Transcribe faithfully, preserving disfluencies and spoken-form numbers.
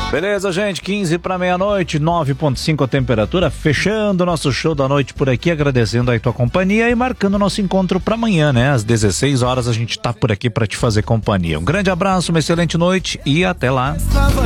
Beleza, gente, quinze para meia-noite, nove ponto cinco a temperatura, fechando o nosso show da noite por aqui, agradecendo aí tua companhia e marcando nosso encontro para amanhã, né? Às dezesseis horas a gente tá por aqui para te fazer companhia. Um grande abraço, uma excelente noite e até lá.